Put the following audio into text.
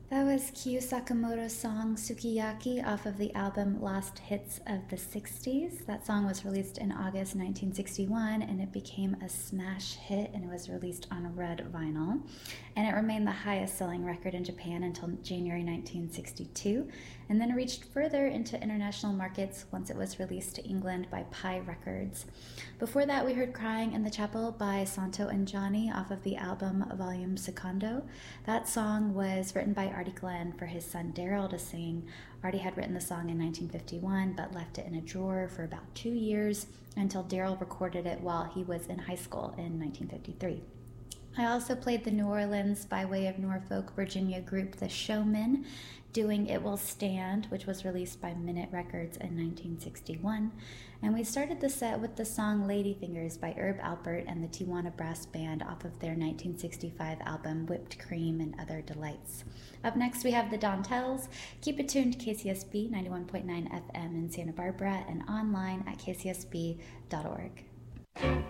That was Kyu Sakamoto's song Sukiyaki off of the album Lost Hits of the 60s. That song was released in August 1961 and it became a smash hit and it was released on red vinyl. And it remained the highest selling record in Japan until January 1962 and then reached further into international markets once it was released to England by Pi Records. Before that, we heard Crying in the Chapel by Santo and Johnny off of the album Volume Secondo. That song was written by Artie Glenn for his son Daryl to sing. Artie had written the song in 1951 but left it in a drawer for about 2 years until Daryl recorded it while he was in high school in 1953. I also played the New Orleans by way of Norfolk, Virginia group The Showmen, doing It Will Stand, which was released by Minute Records in 1961. And we started the set with the song Ladyfingers by Herb Alpert and the Tijuana Brass Band off of their 1965 album Whipped Cream and Other Delights. Up next we have the Dantels. Keep it tuned to KCSB 91.9 FM in Santa Barbara and online at kcsb.org.